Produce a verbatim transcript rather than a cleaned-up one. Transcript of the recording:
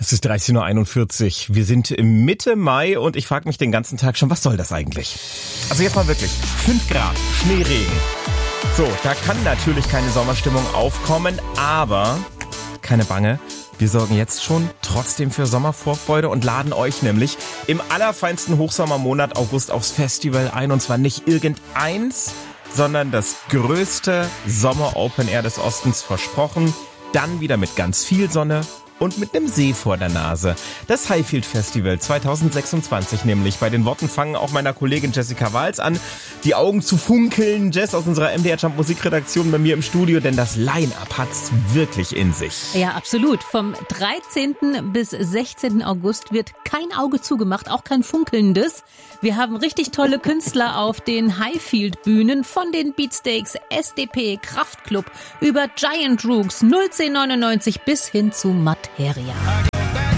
Es ist dreizehn Uhr einundvierzig. Wir sind Mitte Mai und ich frage mich den ganzen Tag schon, was soll das eigentlich? Also jetzt mal wirklich, fünf Grad, Schneeregen. So, da kann natürlich keine Sommerstimmung aufkommen, aber keine Bange. Wir sorgen jetzt schon trotzdem für Sommervorfreude und laden euch nämlich im allerfeinsten Hochsommermonat August aufs Festival ein. Und zwar nicht irgendeins, sondern das größte Sommer-Open Air des Ostens, versprochen. Dann wieder mit ganz viel Sonne und mit einem See vor der Nase. Das Highfield Festival zwanzig sechsundzwanzig nämlich. Bei den Worten fangen auch meiner Kollegin Jessica Wals an, die Augen zu funkeln. Jess aus unserer M D R Jump Musikredaktion bei mir im Studio, denn das Line-Up hat's wirklich in sich. Ja, absolut. Vom dreizehnten bis sechzehnten August wird kein Auge zugemacht, auch kein funkelndes. Wir haben richtig tolle Künstler auf den Highfield-Bühnen, von den Beatsteaks, S D P, Kraftklub über Giant Rooks, null zehn neunundneunzig bis hin zu Materia.